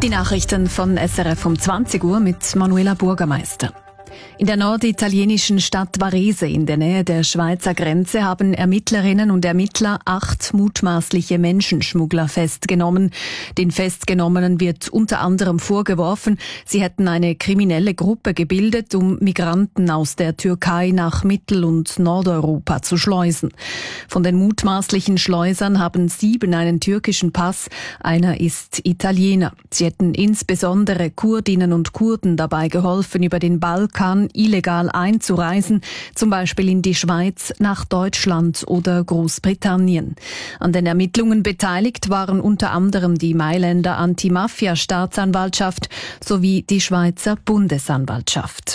Die Nachrichten von SRF um 20 Uhr mit Manuela Burgermeister. In der norditalienischen Stadt Varese in der Nähe der Schweizer Grenze haben Ermittlerinnen und Ermittler 8 mutmaßliche Menschenschmuggler festgenommen. Den Festgenommenen wird unter anderem vorgeworfen, sie hätten eine kriminelle Gruppe gebildet, um Migranten aus der Türkei nach Mittel- und Nordeuropa zu schleusen. Von den mutmaßlichen Schleusern haben 7 einen türkischen Pass, einer ist Italiener. Sie hätten insbesondere Kurdinnen und Kurden dabei geholfen, über den Balkan illegal einzureisen, zum Beispiel in die Schweiz, nach Deutschland oder Großbritannien. An den Ermittlungen beteiligt waren unter anderem die Mailänder Anti-Mafia-Staatsanwaltschaft sowie die Schweizer Bundesanwaltschaft.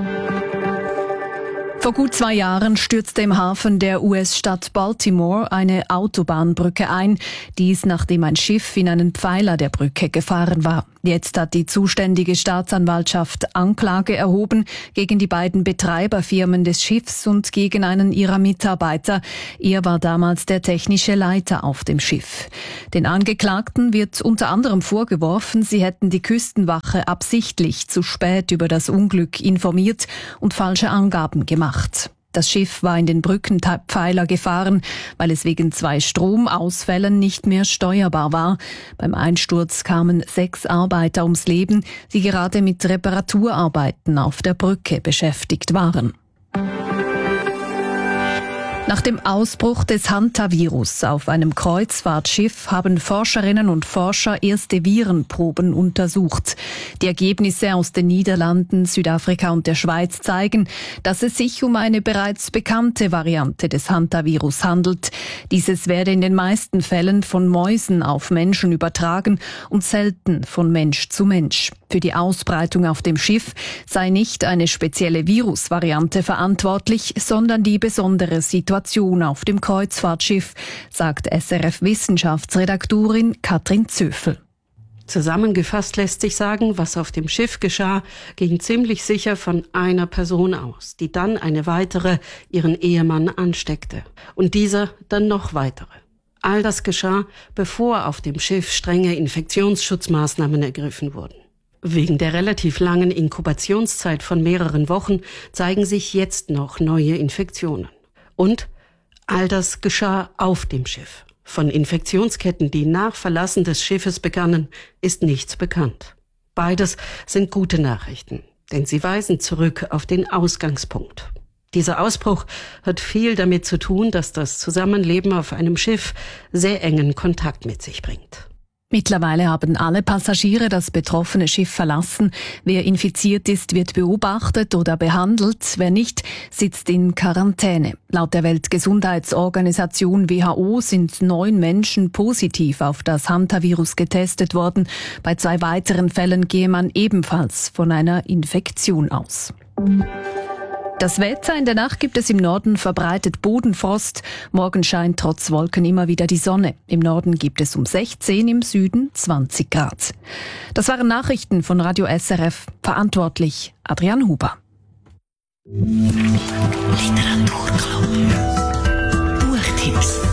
Vor gut 2 Jahren stürzte im Hafen der US-Stadt Baltimore eine Autobahnbrücke ein. Dies, nachdem ein Schiff in einen Pfeiler der Brücke gefahren war. Jetzt hat die zuständige Staatsanwaltschaft Anklage erhoben gegen die beiden Betreiberfirmen des Schiffs und gegen einen ihrer Mitarbeiter. Er war damals der technische Leiter auf dem Schiff. Den Angeklagten wird unter anderem vorgeworfen, sie hätten die Küstenwache absichtlich zu spät über das Unglück informiert und falsche Angaben gemacht. Das Schiff war in den Brückenpfeiler gefahren, weil es wegen 2 Stromausfällen nicht mehr steuerbar war. Beim Einsturz kamen 6 Arbeiter ums Leben, die gerade mit Reparaturarbeiten auf der Brücke beschäftigt waren. Nach dem Ausbruch des Hantavirus auf einem Kreuzfahrtschiff haben Forscherinnen und Forscher erste Virenproben untersucht. Die Ergebnisse aus den Niederlanden, Südafrika und der Schweiz zeigen, dass es sich um eine bereits bekannte Variante des Hantavirus handelt. Dieses werde in den meisten Fällen von Mäusen auf Menschen übertragen und selten von Mensch zu Mensch. Für die Ausbreitung auf dem Schiff sei nicht eine spezielle Virusvariante verantwortlich, sondern die besondere Situation auf dem Kreuzfahrtschiff, sagt SRF-Wissenschaftsredaktorin Katrin Zöfel. Zusammengefasst lässt sich sagen, was auf dem Schiff geschah, ging ziemlich sicher von einer Person aus, die dann eine weitere ihren Ehemann ansteckte und dieser dann noch weitere. All das geschah, bevor auf dem Schiff strenge Infektionsschutzmaßnahmen ergriffen wurden. Wegen der relativ langen Inkubationszeit von mehreren Wochen zeigen sich jetzt noch neue Infektionen. Und all das geschah auf dem Schiff. Von Infektionsketten, die nach Verlassen des Schiffes begannen, ist nichts bekannt. Beides sind gute Nachrichten, denn sie weisen zurück auf den Ausgangspunkt. Dieser Ausbruch hat viel damit zu tun, dass das Zusammenleben auf einem Schiff sehr engen Kontakt mit sich bringt. Mittlerweile haben alle Passagiere das betroffene Schiff verlassen. Wer infiziert ist, wird beobachtet oder behandelt. Wer nicht, sitzt in Quarantäne. Laut der Weltgesundheitsorganisation WHO sind 9 Menschen positiv auf das Hantavirus getestet worden. Bei 2 weiteren Fällen gehe man ebenfalls von einer Infektion aus. Das Wetter: in der Nacht gibt es im Norden verbreitet Bodenfrost. Morgen scheint trotz Wolken immer wieder die Sonne. Im Norden gibt es um 16, im Süden 20 Grad. Das waren Nachrichten von Radio SRF. Verantwortlich Adrian Huber. Literaturclub. Buchtipps.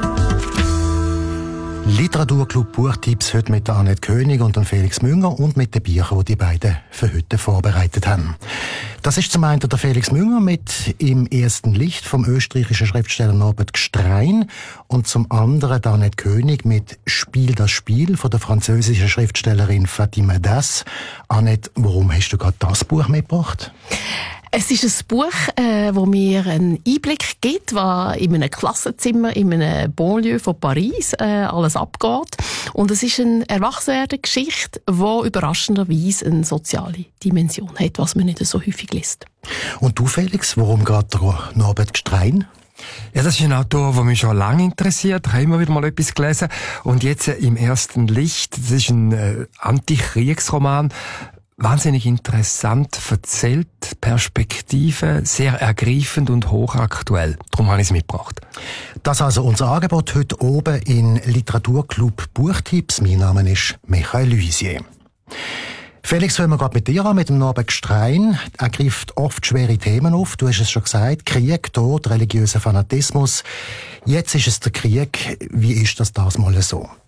Literaturclub Buchtipps heute mit Annette König und Felix Münger und mit den Büchern, die die beiden für heute vorbereitet haben. Das ist zum einen der Felix Münger mit «Im ersten Licht» vom österreichischen Schriftsteller Norbert Gstrein und zum anderen Annette König mit «Spiel das Spiel» von der französischen Schriftstellerin Fatima Das. Annette, warum hast du gerade das Buch mitgebracht? Es ist ein Buch, wo mir einen Einblick gibt, was in einem Klassenzimmer, in einem Banlieue von Paris alles abgeht. Und es ist eine Erwachsenwerden-Geschichte, die überraschenderweise eine soziale Dimension hat, was man nicht so häufig liest. Und du, Felix, warum gerade Norbert Gstrein? Ja, das ist ein Autor, der mich schon lange interessiert. Ich habe immer wieder mal etwas gelesen. Und jetzt «Im ersten Licht», das ist ein Antikriegsroman. Wahnsinnig interessant erzählt, Perspektive, sehr ergreifend und hochaktuell. Darum habe ich es mitgebracht. Das ist also unser Angebot heute oben in Literaturclub Buchtipps. Mein Name ist Michael Luisier. Felix, fangen wir gerade mit dir an, mit dem Norbert Gstrein. Er greift oft schwere Themen auf. Du hast es schon gesagt. Krieg, Tod, religiöser Fanatismus. Jetzt ist es der Krieg. Wie ist das mal so?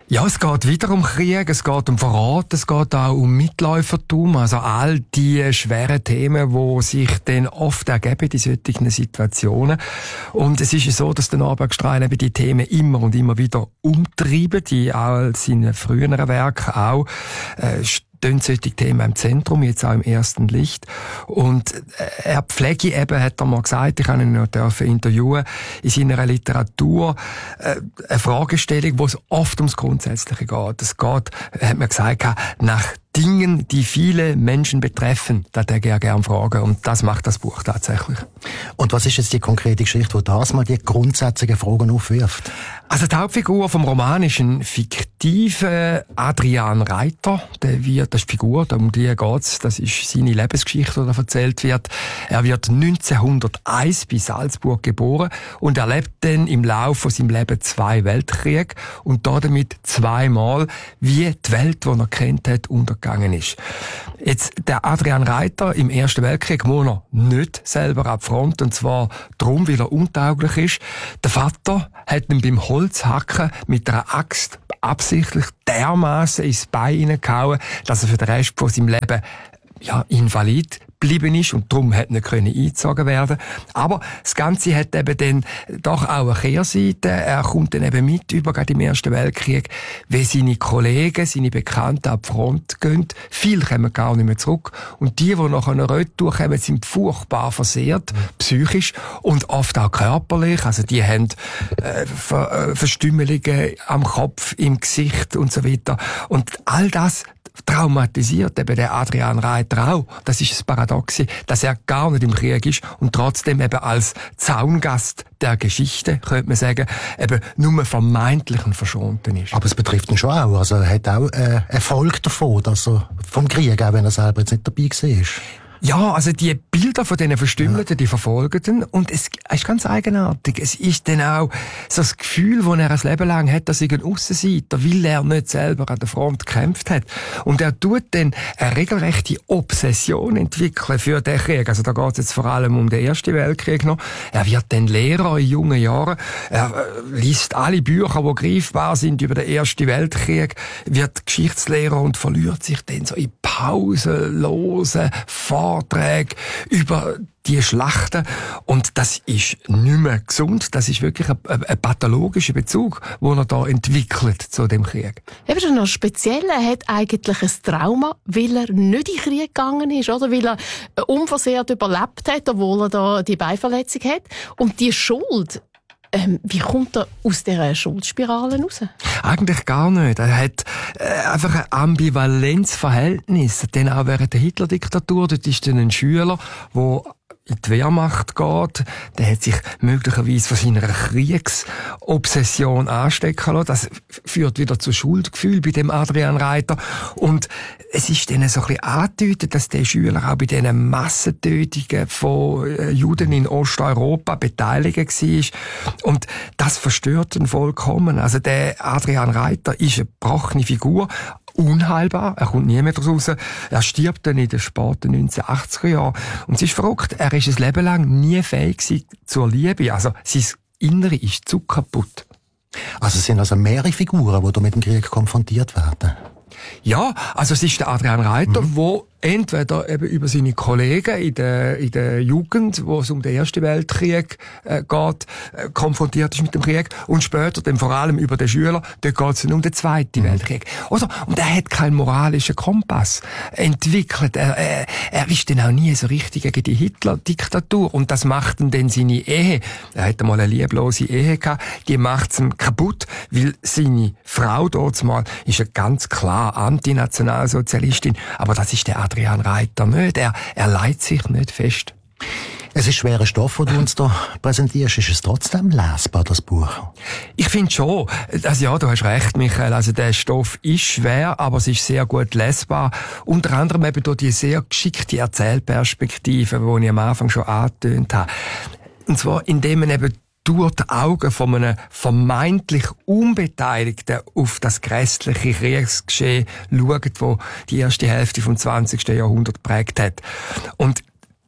Ja, es geht wieder um Krieg, es geht um Verrat, es geht auch um Mitläufertum, also all die schweren Themen, die sich dann oft ergeben in solchen Situationen. Und es ist ja so, dass der Norbert Strein eben die Themen immer und immer wieder umtreiben, die auch seine früheren Werke auch stehen solche Themen im Zentrum, jetzt auch im ersten Licht. Und er pflege eben, hat er mal gesagt, ich habe ihn noch interviewen, in seiner Literatur eine Fragestellung, wo es oft ums Grundsätzliche geht. Es geht, hat man gesagt, nach Dingen, die viele Menschen betreffen, da würde ich gerne fragen. Und das macht das Buch tatsächlich. Und was ist jetzt die konkrete Geschichte, die das mal die grundsätzlichen Fragen aufwirft? Also die Hauptfigur vom Roman ist ein fiktiver Adrian Reiter. Das ist die Figur, um die geht's. Das ist seine Lebensgeschichte, die da erzählt wird. Er wird 1901 bei Salzburg geboren und erlebt dann im Laufe von seinem Leben 2 Weltkriege und damit 2-mal, wie die Welt, die er kennt hat, untergegangen ist. Jetzt, der Adrian Reiter im Ersten Weltkrieg muss er nicht selber ab Front, und zwar darum, weil er untauglich ist. Der Vater hat ihn beim Holzhacken mit einer Axt absichtlich dermaßen ins Bein hineingehauen, dass er für den Rest von seinem Leben invalid geblieben ist und darum hat nicht eingezogen werden. Aber das Ganze hat eben dann doch auch eine Kehrseite. Er kommt dann eben mit über, gerade im Ersten Weltkrieg, wie seine Kollegen, seine Bekannten ab Front gehen. Viele kommen gar nicht mehr zurück. Und die nach einer Retour kommen, sind furchtbar versehrt, psychisch und oft auch körperlich. Also die haben Verstümmelungen am Kopf, im Gesicht und so weiter. Und all das traumatisiert eben der Adrian Reiter auch. Das ist das Paradoxe, dass er gar nicht im Krieg ist und trotzdem eben als Zaungast der Geschichte, könnte man sagen, eben nur vermeintlich ein Verschonten ist. Aber es betrifft ihn schon auch. Also er hat auch Erfolg davon, dass er vom Krieg, auch wenn er selber jetzt nicht dabei war. Ja, also die Bilder von diesen Verstümmelten, die verfolgen ihn. Und es ist ganz eigenartig. Es ist dann auch so das Gefühl, das er ein Leben lang hat, dass er ein Aussenseiter, weil er nicht selber an der Front gekämpft hat. Und er tut dann eine regelrechte Obsession entwickeln für den Krieg. Also da geht es jetzt vor allem um den Ersten Weltkrieg noch. Er wird dann Lehrer in jungen Jahren. Er liest alle Bücher, die greifbar sind über den Ersten Weltkrieg, wird Geschichtslehrer und verliert sich dann so in pausenlosen Vorträge über die Schlachten. Und das ist nicht mehr gesund. Das ist wirklich ein pathologischer Bezug, den er da entwickelt zu dem Krieg. Eben schon noch speziell, er hat eigentlich ein Trauma, weil er nicht in den Krieg gegangen ist, oder? Weil er unversehrt überlebt hat, obwohl er da die Beinverletzung hat. Und die Schuld, wie kommt er aus dieser Schuldspirale raus? Eigentlich gar nicht. Er hat einfach ein Ambivalenzverhältnis. Denn auch während der Hitler-Diktatur, dort ist dann ein Schüler, der in die Wehrmacht geht, der hat sich möglicherweise von seiner Kriegsobsession anstecken lassen. Das führt wieder zu Schuldgefühl bei dem Adrian Reiter. Und es ist dann so ein bisschen angedeutet, dass der Schüler auch bei diesen Massentötungen von Juden in Osteuropa beteiligt war. Und das verstört ihn vollkommen. Also der Adrian Reiter ist eine gebrochene Figur, unheilbar, er kommt nie mehr raus. Er stirbt dann in den späten 1980er Jahren. Und es ist verrückt, er ist ein Leben lang nie fähig zur Liebe. Also sein Innere ist zu kaputt. Also es sind also mehrere Figuren, die da mit dem Krieg konfrontiert werden. Ja, also es ist der Adrian Reiter, wo entweder eben über seine Kollegen in der Jugend, wo es um den Ersten Weltkrieg geht, konfrontiert ist mit dem Krieg, und später dann vor allem über den Schüler, dort geht es dann um den Zweiten Weltkrieg. Oder? Und er hat keinen moralischen Kompass entwickelt. Er ist dann auch nie so richtig gegen die Hitler-Diktatur, und das macht ihn dann seine Ehe. Er hatte mal eine lieblose Ehe gehabt, die macht ihm kaputt, weil seine Frau dort mal ist eine ganz klar Antinationalsozialistin, aber das ist der Adrian Reiter nicht. Er leitet sich nicht fest. Es ist schwerer Stoff, den du uns da präsentierst. Ist es trotzdem lesbar, das Buch? Ich finde schon. Also ja, du hast recht, Michael. Also der Stoff ist schwer, aber es ist sehr gut lesbar. Unter anderem eben durch die sehr geschickte Erzählperspektive, die ich am Anfang schon angetönt habe. Und zwar, indem man eben durch die Augen von einem vermeintlich Unbeteiligten auf das grässliche Kriegsgeschehen schaut, das die erste Hälfte vom 20. Jahrhundert geprägt hat. Und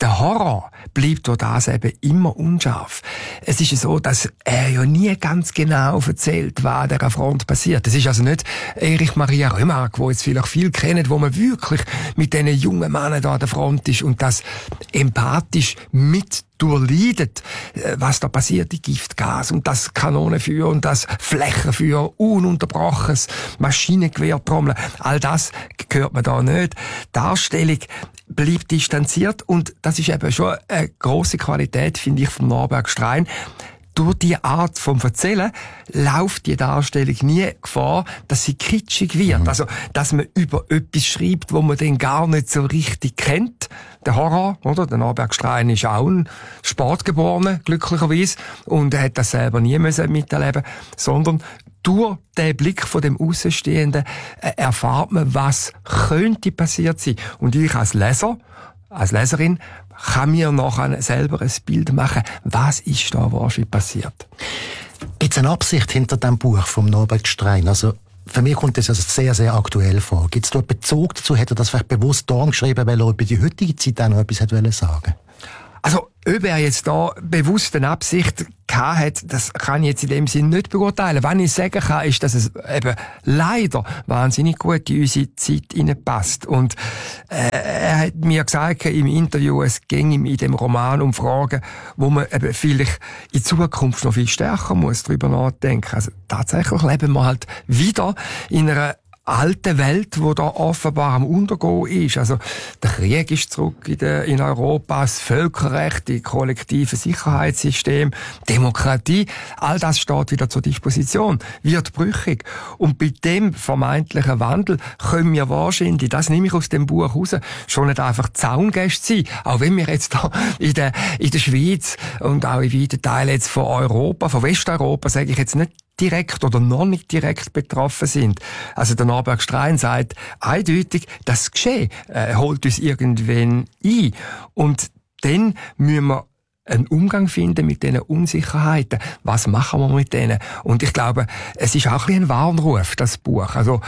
Der Horror bleibt durch das eben immer unscharf. Es ist so, dass er ja nie ganz genau erzählt, was an dieser Front passiert. Es ist also nicht Erich Maria Remarque, wo jetzt vielleicht viel kennen, wo man wirklich mit diesen jungen Männern da an der Front ist und das empathisch mit durchleidet, was da passiert, die Giftgas und das Kanonenfeuer und das Flächenfeuer, ununterbrochenes Maschinengewehrtrommeln, all das gehört man da nicht. Die Darstellung bleibt distanziert und das ist eben schon eine grosse Qualität, finde ich, von Norbert Gstrein. Durch die Art vom Erzählen läuft die Darstellung nie Gefahr, dass sie kitschig wird. Also, dass man über etwas schreibt, wo man dann gar nicht so richtig kennt. Der Horror, oder? Der Norbert Gstrein ist auch ein Sportgeborener, glücklicherweise, und er hat das selber nie miterleben, sondern durch den Blick von dem Außenstehenden erfahrt man, was könnte passiert sein. Und ich als Leser, als Leserin, kann mir nachher selber ein Bild machen, was ist da wahrscheinlich passiert. Gibt es eine Absicht hinter dem Buch vom Norbert Gstrein? Also, für mich kommt das also sehr, sehr aktuell vor. Gibt es da einen Bezug dazu? Hat er das vielleicht bewusst da geschrieben, weil er über die heutige Zeit auch noch etwas sagen wollte? Also, ob er jetzt da bewusst eine Absicht gehabt hat, das kann ich jetzt in dem Sinn nicht beurteilen. Was ich sagen kann, ist, dass es eben leider wahnsinnig gut in unsere Zeit hineinpasst. Und er hat mir gesagt im Interview, es ging ihm in dem Roman um Fragen, wo man eben vielleicht in Zukunft noch viel stärker muss drüber nachdenken. Also tatsächlich leben wir halt wieder in einer alte Welt, wo da offenbar am Untergehen ist. Also, der Krieg ist zurück in Europa, das Völkerrecht, die kollektive Sicherheitssystem, Demokratie, all das steht wieder zur Disposition, wird brüchig. Und bei dem vermeintlichen Wandel können wir wahrscheinlich, das nehme ich aus dem Buch raus, schon nicht einfach Zaungäste sein. Auch wenn wir jetzt da in der Schweiz und auch in weiten Teilen jetzt von Europa, von Westeuropa, sage ich jetzt nicht, direkt oder noch nicht direkt betroffen sind. Also der Norbert Gstrein sagt eindeutig, das Geschehen holt uns irgendwann ein. Und dann müssen wir einen Umgang finden mit diesen Unsicherheiten. Was machen wir mit denen? Und ich glaube, es ist auch ein bisschen ein Warnruf, das Buch. Also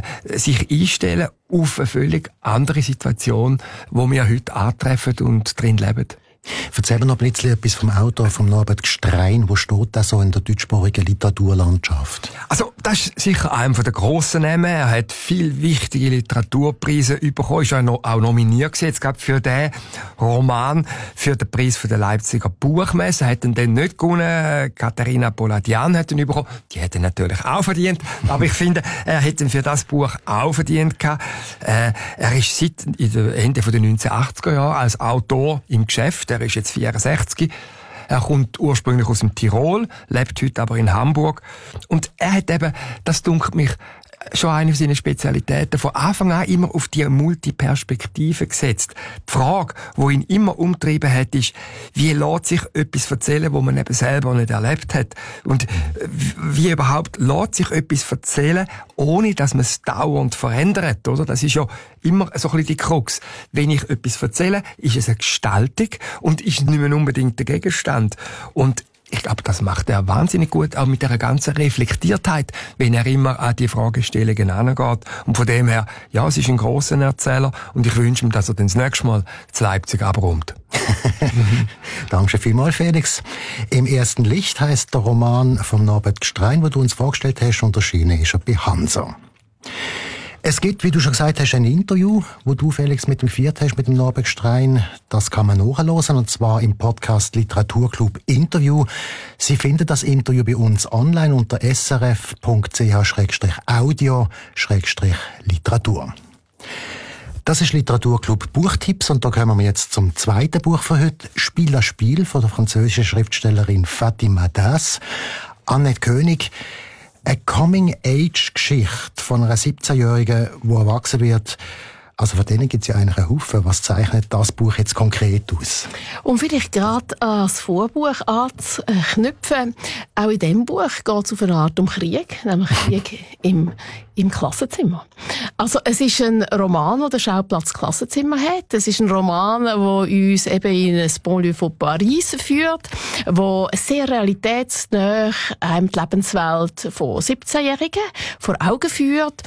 sich einstellen auf eine völlig andere Situation, wo wir heute antreffen und drin leben. Erzähl mir noch ein bisschen etwas vom Autor, vom Norbert Gstrein. Wo steht das so in der deutschsprachigen Literaturlandschaft? Also, das ist sicher einer der grossen Namen. Er hat viele wichtige Literaturpreise bekommen. Ist auch nominiert gewesen, jetzt gerade für den Roman, für den Preis für den Leipziger Buchmesse. Hat ihn dann nicht gewonnen. Katharina Poladian hat ihn bekommen. Die hat ihn natürlich auch verdient. Aber ich finde, er hätte ihn für das Buch auch verdient gehabt. Er ist seit Ende der 1980er Jahre als Autor im Geschäft. Er ist jetzt 64. Er kommt ursprünglich aus dem Tirol, lebt heute aber in Hamburg. Und er hat eben, das dunkelt mich, schon eine seiner Spezialitäten von Anfang an immer auf die Multiperspektive gesetzt. Die Frage, die ihn immer umtrieben hat, ist, wie lässt sich etwas erzählen, wo man eben selber nicht erlebt hat? Und wie überhaupt lässt sich etwas erzählen, ohne dass man es dauernd verändert, oder? Das ist ja immer so ein bisschen die Krux. Wenn ich etwas erzähle, ist es eine Gestaltung und ist nicht mehr unbedingt der Gegenstand. Und ich glaube, das macht er wahnsinnig gut, auch mit der ganzen Reflektiertheit, wenn er immer an die Fragestellungen herangeht. Und von dem her, ja, es ist ein grosser Erzähler und ich wünsche ihm, dass er dann das nächste Mal zu Leipzig abräumt. Danke vielmals, Felix. Im ersten Licht heisst der Roman von Norbert Gstrein, den du uns vorgestellt hast, und erschienen ist er bei Hansa. Es gibt, wie du schon gesagt hast, ein Interview, wo du, Felix, mit dem geführt hast, mit dem Norbert Gstrein. Das kann man nachhören, und zwar im Podcast Literaturclub Interview. Sie finden das Interview bei uns online unter srf.ch/audio/literatur. Das ist Literaturclub Buchtipps, und da kommen wir jetzt zum zweiten Buch für heute. Spiel à Spiel von der französischen Schriftstellerin Fatima Das. Annette König. Eine Coming-Age-Geschichte von einer 17-Jährigen, die erwachsen wird. Also von denen gibt es ja eigentlich einen Haufen. Was zeichnet das Buch jetzt konkret aus? Um vielleicht gerade ans Vorbuch anzuknüpfen, auch in diesem Buch geht es auf eine Art um Krieg, nämlich Krieg im Klassenzimmer. Also es ist ein Roman, der Schauplatz Klassenzimmer hat. Es ist ein Roman, der uns eben in ein Banlieue von Paris führt, wo sehr realitätsnah die Lebenswelt von 17-Jährigen vor Augen führt,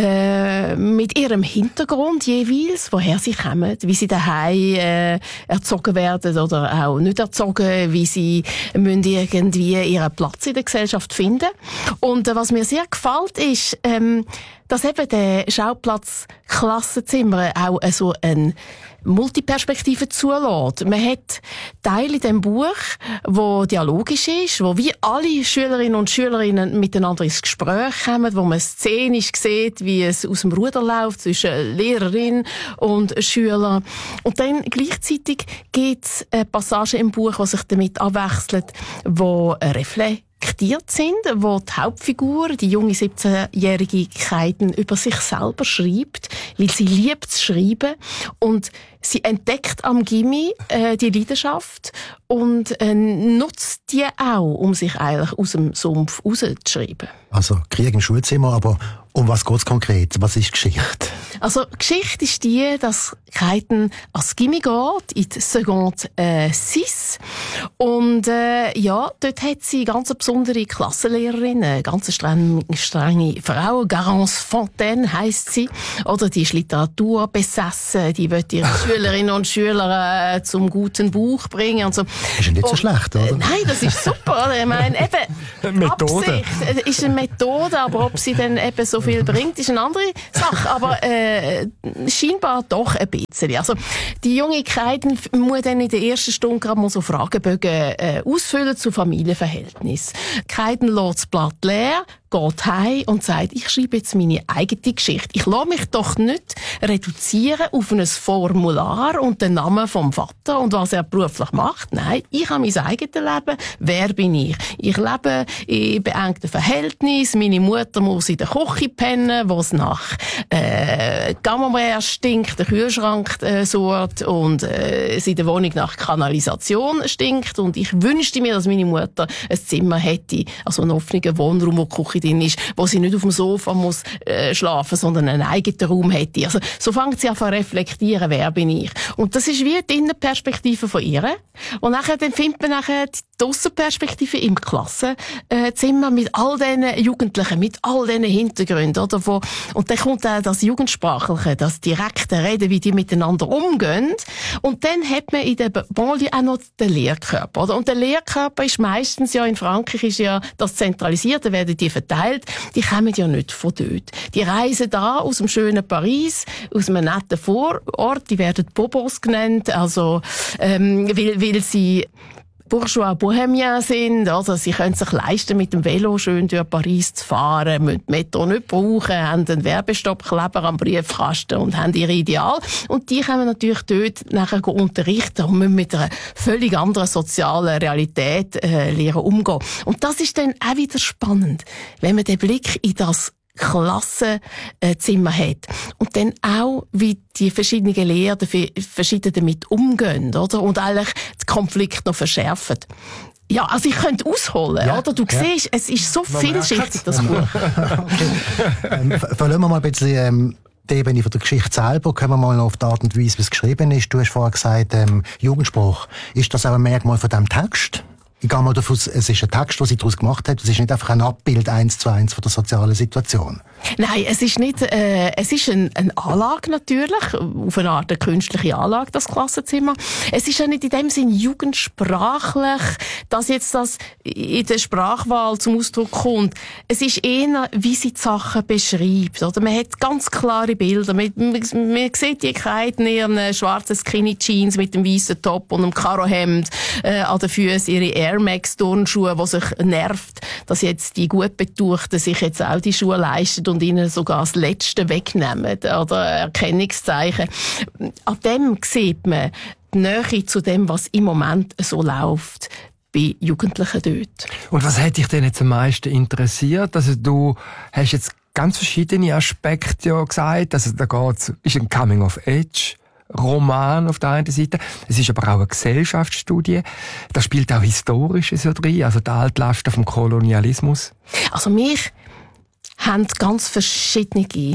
mit ihrem Hintergrund jeweils, woher sie kommen, wie sie daheim erzogen werden oder auch nicht erzogen, wie sie müssen irgendwie ihren Platz in der Gesellschaft finden. Und was mir sehr gefällt, ist, dass eben der Schauplatz Klassenzimmer auch so eine Multiperspektive zulässt. Man hat Teile in diesem Buch, wo dialogisch ist, wo wie alle Schülerinnen und Schülerinnen miteinander ins Gespräch kommen, wo man szenisch sieht, wie es aus dem Ruder läuft zwischen Lehrerin und Schüler. Und dann gleichzeitig gibt es Passagen im Buch, die sich damit abwechseln, wo reflektiert sind, wo die Hauptfigur, die junge 17-jährige Kaiden, über sich selber schreibt, weil sie liebt zu schreiben und sie entdeckt am Gymi die Leidenschaft und nutzt die auch, um sich eigentlich aus dem Sumpf rauszuschreiben. Also Krieg im Schulzimmer, aber um was geht's konkret? Was ist Geschichte? Also Geschichte ist die, dass Kaiden ans Gymi geht, in die Seconde 6. Und dort hat sie ganz eine besondere Klassenlehrerin, eine ganz strenge Frau, Garance Fontaine heisst sie. Oder die ist Literatur besessen, die will ihre Schülerinnen und Schüler zum guten Buch bringen und so. Ist ja nicht so schlecht, oder? Nein, das ist super. Oder? Ich meine, eben, Methode. Absicht ist eine Methode, aber ob sie dann eben so viel bringt, ist eine andere Sache. Aber scheinbar doch ein bisschen. Also, die junge Kaiden muss dann in der ersten Stunde gerade mal so Fragebögen ausfüllen zu Familienverhältnis. Kaiden lässt das Blatt leer, geht heim und sagt, ich schreibe jetzt meine eigene Geschichte. Ich lasse mich doch nicht reduzieren auf ein Formular und den Namen vom Vater und was er beruflich macht. Nein, ich habe mein eigenes Leben. Wer bin ich? Ich lebe in beengten Verhältnissen. Meine Mutter muss in der Küche pennen, wo es nach Camembert stinkt, der Kühlschrank surrt und es in der Wohnung nach Kanalisation stinkt. Und ich wünschte mir, dass meine Mutter ein Zimmer hätte, also einen offenen Wohnraum, wo die Küche drin ist, wo sie nicht auf dem Sofa muss schlafen, sondern einen eigenen Raum hätte. Also so fängt sie an zu reflektieren, wer bin ich. Und das ist wie die Innenperspektive von ihr. Und dann findet man die Aussenperspektive im Klassenzimmer mit all diesen Jugendlichen, mit all diesen Hintergründen, oder? Und dann kommt auch das Jugendsprachliche, das direkte Reden, wie die miteinander umgehen. Und dann hat man in der Banlieue auch noch den Lehrkörper, oder? Und der Lehrkörper ist meistens ja in Frankreich ist ja das zentralisiert, da werden die verteilt. Die kommen ja nicht von dort. Die reisen da aus dem schönen Paris, aus einem netten Vorort, die werden Bobos genannt, also weil sie Bourgeois Bohemiens sind, also sie können sich leisten, mit dem Velo schön durch Paris zu fahren, müssen Metro nicht brauchen, haben einen Werbestoppkleber am Briefkasten und haben ihre Ideale. Und die können natürlich dort nachher unterrichten und müssen mit einer völlig anderen sozialen Realität lernen umgehen. Und das ist dann auch wieder spannend, wenn man den Blick in das Klassenzimmer hat. Und dann auch, wie die verschiedenen Lehrer verschieden damit umgehen, oder? Und eigentlich den Konflikt noch verschärfen. Ja, also ich könnte ausholen, ja, oder? Du siehst, es ist so vielschichtig, das Buch. Verlassen wir mal ein bisschen die Ebene von der Geschichte selber. Kommen wir mal auf die Art und Weise, wie es geschrieben ist. Du hast vorher gesagt, Jugendsprache. Ist das auch ein Merkmal von diesem Text? Ich gehe mal davon aus, es ist ein Text, den sie daraus gemacht hat. Es ist nicht einfach ein Abbild 1:1 von der sozialen Situation. Nein, es ist nicht, es ist eine Anlage natürlich, auf eine Art eine künstliche Anlage, das Klassenzimmer. Es ist ja nicht in dem Sinn jugendsprachlich, dass jetzt das in der Sprachwahl zum Ausdruck kommt. Es ist eher, wie sie die Sachen beschreibt, oder? Man hat ganz klare Bilder. Man sieht die Kaiden in ihren schwarzen Skinny Jeans mit dem weißen Top und einem Karohemd, an den Füßen ihre Air Max Turnschuhe, die sich nervt, dass jetzt die gut Betuchten sich jetzt auch die Schuhe leisten und ihnen sogar das Letzte wegnehmen, oder Erkennungszeichen. An dem sieht man die Nähe zu dem, was im Moment so läuft bei Jugendlichen dort. Und was hat dich denn jetzt am meisten interessiert? Also du hast jetzt ganz verschiedene Aspekte ja gesagt. Also da ist ein Coming-of-Age-Roman auf der einen Seite. Es ist aber auch eine Gesellschaftsstudie. Da spielt auch Historisches so drin, also die Altlasten vom Kolonialismus. Also mich haben ganz verschiedene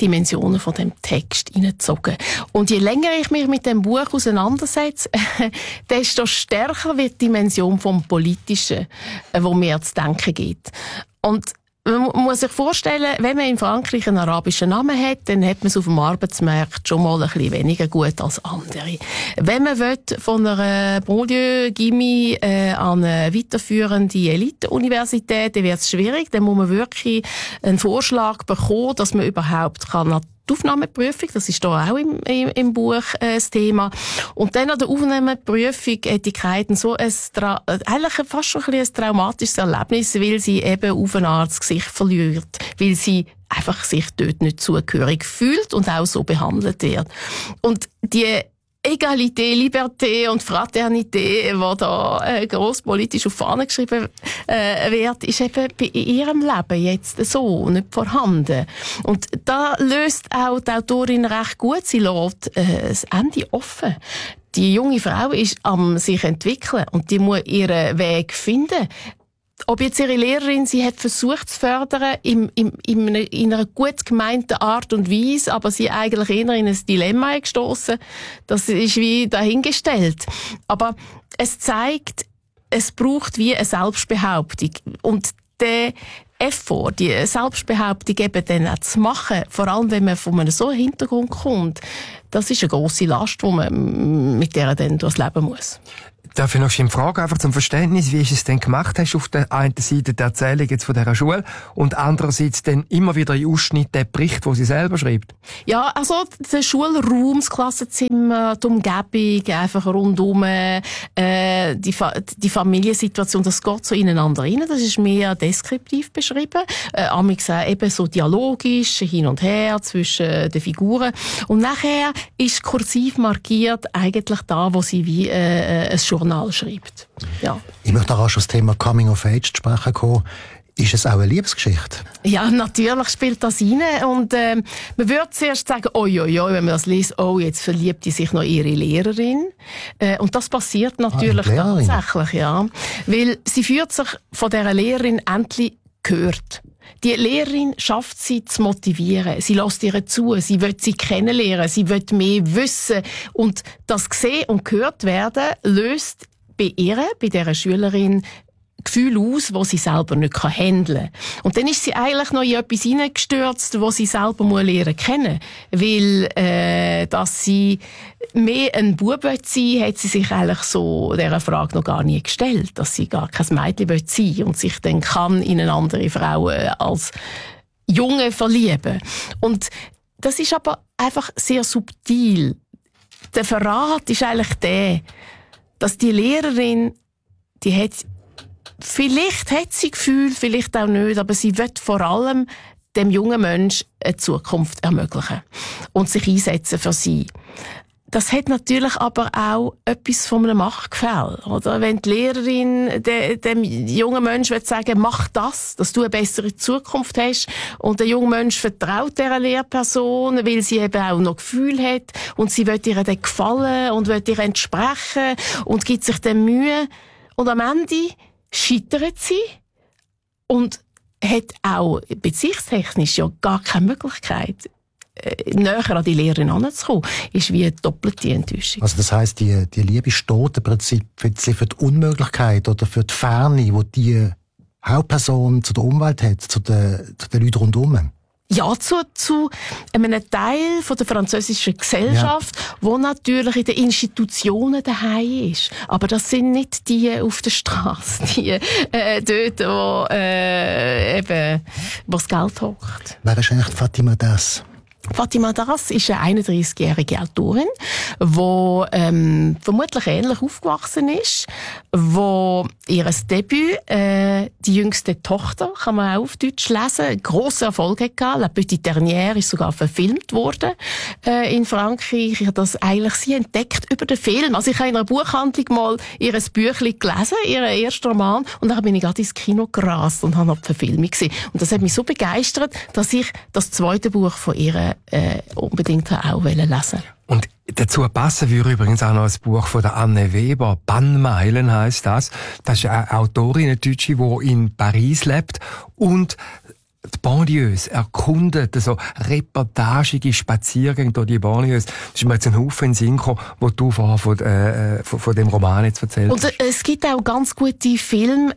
Dimensionen von dem Text hineingezogen. Und je länger ich mich mit dem Buch auseinandersetze, desto stärker wird die Dimension vom Politischen, wo mir zu denken gibt. Und man muss sich vorstellen, wenn man in Frankreich einen arabischen Namen hat, dann hat man es auf dem Arbeitsmarkt schon mal ein bisschen weniger gut als andere. Wenn man von einer Banlieue-Gimmi an eine weiterführende Elite-Universität, dann wird es schwierig. Dann muss man wirklich einen Vorschlag bekommen, dass man überhaupt die Aufnahmeprüfung, das ist da auch im Buch das Thema. Und dann an der Aufnahmeprüfung hat die Keiten so eigentlich fast schon ein traumatisches Erlebnis, weil sie eben auf eine Art das Gesicht verliert, weil sie einfach sich dort nicht zugehörig fühlt und auch so behandelt wird. Und die Egalité, Liberté und Fraternité, die da grosspolitisch auf Fahnen geschrieben wird, ist eben in ihrem Leben jetzt so nicht vorhanden. Und da löst auch die Autorin recht gut. Sie lässt das Ende offen. Die junge Frau ist am sich entwickeln und die muss ihren Weg finden. Ob jetzt ihre Lehrerin sie hat versucht zu fördern in einer gut gemeinten Art und Weise, aber sie eigentlich eher in ein Dilemma gestoßen, das ist wie dahingestellt. Aber es zeigt, es braucht wie eine Selbstbehauptung. Und der Effort, die Selbstbehauptung eben dann auch zu machen, vor allem wenn man von einem so Hintergrund kommt, das ist eine grosse Last, die man mit der dann durchs Leben muss. Darf ich noch eine Frage einfach zum Verständnis, wie ist es denn gemacht hast auf der einen Seite die Erzählung jetzt von dieser Schule und andererseits dann immer wieder in Ausschnitt der Bericht, den sie selber schreibt? Ja, also der Schulraum, das Klassenzimmer, die Umgebung, einfach rundum, die Familiensituation, das geht so ineinander rein. Das ist mehr deskriptiv beschrieben. Amix eben so dialogisch, hin und her zwischen den Figuren. Und nachher ist kursiv markiert eigentlich da, wo sie wie ein Journal schreibt. Ja. Ich möchte auch schon das Thema Coming of Age zu sprechen kommen. Ist es auch eine Liebesgeschichte? Ja, natürlich spielt das rein. Und man würde zuerst sagen, wenn man das liest, jetzt verliebt sie sich noch ihre Lehrerin. Und das passiert natürlich tatsächlich, ja. Weil sie fühlt sich von dieser Lehrerin endlich gehört. Die Lehrerin schafft sie zu motivieren. Sie lässt ihr zu. Sie will sie kennenlernen. Sie will mehr wissen. Und das gesehen und gehört werden löst bei dieser Schülerin Gefühle aus, die sie selber nicht handeln kann. Und dann ist sie eigentlich noch in etwas hineingestürzt, wo sie selber lernen kennen. Weil, dass sie mehr ein Bub sein will, hat sie sich eigentlich so dieser Frage noch gar nie gestellt. Dass sie gar kein Mädchen sein will und sich dann kann in eine andere Frau als Junge verlieben. Und das ist aber einfach sehr subtil. Der Verrat ist eigentlich der, dass die Lehrerin, vielleicht hat sie Gefühl, vielleicht auch nicht, aber sie will vor allem dem jungen Menschen eine Zukunft ermöglichen und sich einsetzen für sie. Das hat natürlich aber auch etwas von einem Machtgefälle, oder? Wenn die Lehrerin dem jungen Menschen sagen, mach das, dass du eine bessere Zukunft hast, und der junge Mensch vertraut dieser Lehrperson, weil sie eben auch noch Gefühl hat und sie will ihr dann gefallen und will ihr entsprechen und gibt sich dann Mühe, und am Ende scheitert sie und hat auch beziehungstechnisch ja gar keine Möglichkeit, näher an die Lehrerin heranzukommen, ist wie eine doppelte Enttäuschung. Also das heisst, die Liebe steht im Prinzip für die Unmöglichkeit oder für die Ferne, die die Hauptperson zu der Umwelt hat, zu den Leuten rundherum. Ja, zu einem Teil von der französischen Gesellschaft, wo natürlich in den Institutionen daheim ist. Aber das sind nicht die auf der Straße, die dort, wo das Geld hockt. Wer ist eigentlich Fatima Das? Fatima Das ist eine 31-jährige Autorin, die vermutlich ähnlich aufgewachsen ist, wo ihres Debüt, die jüngste Tochter, kann man auch auf Deutsch lesen, grossen Erfolg hatte. La Petite Dernière ist sogar verfilmt worden in Frankreich. Ich habe das eigentlich sie entdeckt über den Film. Also ich habe in einer Buchhandlung mal ihr Büchlein gelesen, ihren ersten Roman, und dann bin ich gerade ins Kino gerast und habe noch die Verfilmung gesehen. Und das hat mich so begeistert, dass ich das zweite Buch von ihr unbedingt auch lesen wollte. Und dazu passen würde übrigens auch noch ein Buch von der Anne Weber, Bannmeilen heisst das. Das ist eine Autorin, eine Deutsche, die in Paris lebt und die Banlieues erkundet, so reportagige Spaziergänge durch die Banlieues. Das ist mir jetzt ein Haufen in den Sinn gekommen, wo du vorher von dem Roman jetzt erzählt hast. Und es gibt auch ganz gute Filme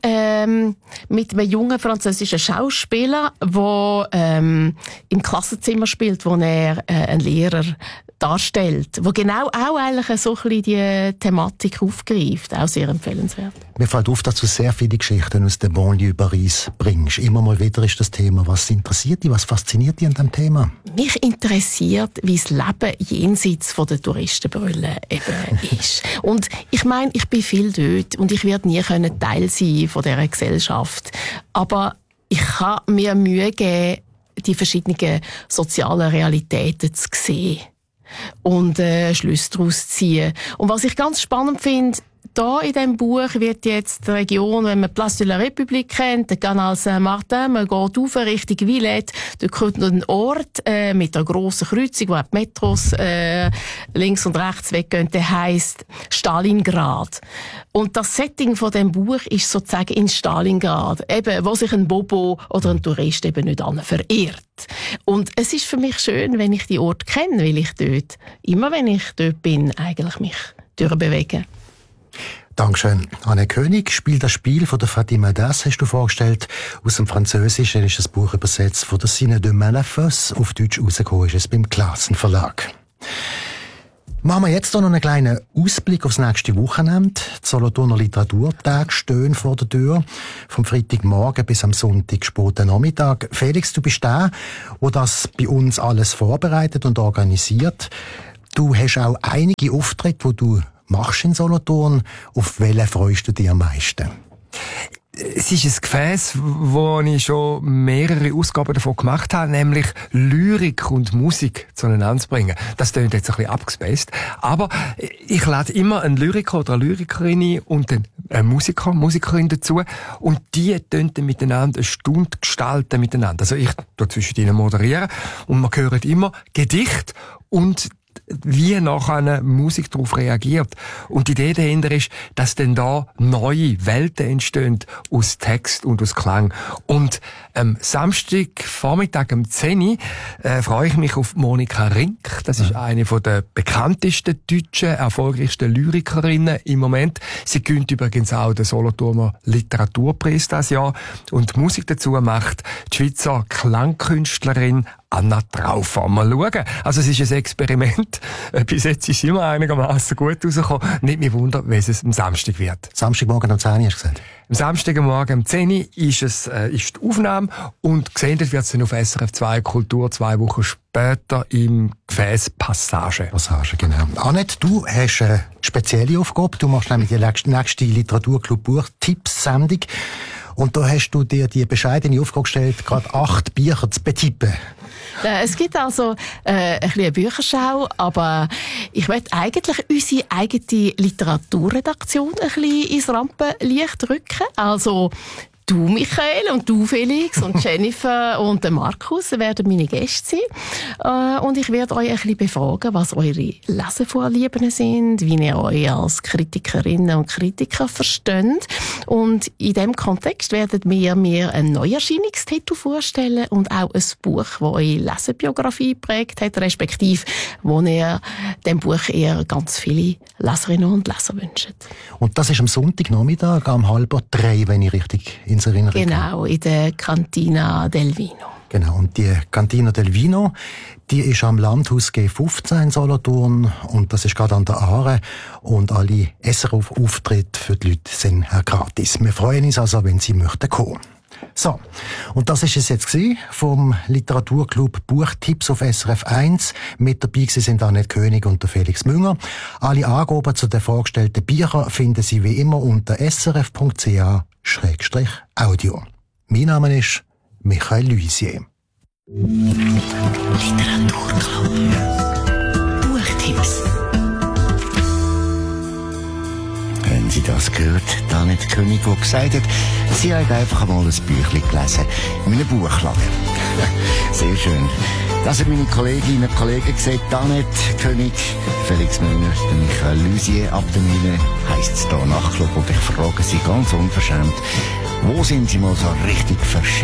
mit einem jungen französischen Schauspieler, der im Klassenzimmer spielt, wo er einen Lehrer darstellt, wo genau auch eigentlich so ein bisschen die Thematik aufgreift. Auch sehr empfehlenswert. Mir fällt auf, dass du sehr viele Geschichten aus der Banlieue Paris bringst. Immer mal wieder ist das Thema. Was interessiert dich, was fasziniert dich an diesem Thema? Mich interessiert, wie das Leben jenseits von der Touristenbrille eben ist. Und ich meine, ich bin viel dort und ich werde nie Teil sein von dieser Gesellschaft. Aber ich kann mir Mühe geben, die verschiedenen sozialen Realitäten zu sehen und Schlüsse daraus zu ziehen. Und was ich ganz spannend finde, da in diesem Buch wird jetzt die Region, wenn man Place de la République kennt, der Canal Saint-Martin, man geht rauf Richtung Villette, dort kommt noch ein Ort mit einer grossen Kreuzung, wo auch die Metros links und rechts weggehen, der heisst Stalingrad. Und das Setting von dem Buch ist sozusagen in Stalingrad, eben, wo sich ein Bobo oder ein Tourist eben nicht verirrt. Und es ist für mich schön, wenn ich die Orte kenne, weil ich dort, immer wenn ich dort bin, eigentlich mich durchbewege. Dankeschön. Anne König spielt das Spiel von der Fatima Das, hast du vorgestellt. Aus dem Französischen ist das Buch übersetzt von der Sine de Malafos. Auf Deutsch rausgekommen ist es beim Klassen Verlag. Machen wir jetzt noch einen kleinen Ausblick aufs nächste Wochenende. Die Solothurner Literaturtage stehen vor der Tür. Vom Freitagmorgen bis am Sonntag späten Nachmittag. Felix, du bist der, der das bei uns alles vorbereitet und organisiert. Du hast auch einige Auftritte, die du machst in Solothurn. Auf welchen freust du dich am meisten? Es ist ein Gefäß, wo ich schon mehrere Ausgaben davon gemacht habe, nämlich Lyrik und Musik zueinander zu bringen. Das klingt jetzt ein bisschen abgespaced, aber ich lade immer einen Lyriker oder eine Lyrikerin ein und einen Musiker, Musikerin dazu und die tun dann miteinander eine Stunde gestalten miteinander. Also ich tue zwischen ihnen moderieren und man hört immer Gedicht und wie nachher Musik darauf reagiert. Und die Idee dahinter ist, dass dann da neue Welten entstehen aus Text und aus Klang. Und am Samstagvormittag um 10 Uhr freue ich mich auf Monika Rink. Das ist eine der bekanntesten deutschen, erfolgreichsten Lyrikerinnen im Moment. Sie gewinnt übrigens auch den Solothurner Literaturpreis dieses Jahr. Und die Musik dazu macht die Schweizer Klangkünstlerin Anna Traufer. Mal schauen. Also es ist ein Experiment. Bis jetzt ist es immer einigermaßen gut rausgekommen. Nicht mehr wundern, wenn es am Samstag wird. Samstagmorgen um 10 Uhr hast du gesagt? Am Samstagmorgen um 10 Uhr ist die Aufnahme und gesendet wird es dann auf SRF 2 Kultur 2 Wochen später im Gefäß Passage. Passage, genau. Annette, du hast eine spezielle Aufgabe. Du machst nämlich die nächste Literaturclub Buchtipps-Sendung. Und da hast du dir die bescheidene Aufgabe gestellt, gerade 8 Bücher zu betippen. Es gibt also ein bisschen eine Bücherschau, aber ich möchte eigentlich unsere eigene Literaturredaktion ein bisschen ins Rampenlicht rücken. Also du, Michael, und du, Felix, und Jennifer und der Markus werden meine Gäste sein. Und ich werde euch ein bisschen befragen, was eure Lesevorlieben sind, wie ihr euch als Kritikerinnen und Kritiker versteht. Und in diesem Kontext werden wir mir einen Neuerscheinungstitel vorstellen und auch ein Buch, das eure Lesebiografie geprägt hat, respektive wo ihr dem Buch eher ganz viele Leserinnen und Leser wünscht. Und das ist am Sonntagnachmittag um 2:30, wenn ich richtig ins Erinnerung habe. Genau, in der Cantina del Vino. Genau, und die Cantina del Vino, die ist am Landhaus G15 in Solothurn und das ist gerade an der Aare und alle SRF-Auftritte für die Leute sind gratis. Wir freuen uns also, wenn Sie möchten kommen. So, und das ist es jetzt gewesen vom Literaturclub Buchtipps auf SRF 1. Mit dabei sind Annette König und der Felix Münger. Alle Angaben zu den vorgestellten Büchern finden Sie wie immer unter srf.ch/audio. Mein Name ist Michael Luisier. Literaturclub Buchtipps. Haben Sie das gehört? Annette König, die gesagt hat, sie hat einfach mal ein Büchlein gelesen in einem Buchladen. Sehr schön. Das haben meine Kolleginnen und Kollegen gesagt. Annette König, Felix Münger, Michael Luisier. Ab der 9 heisst es hier Nachtclub und ich frage Sie ganz unverschämt, wo sind Sie mal so richtig verschämt?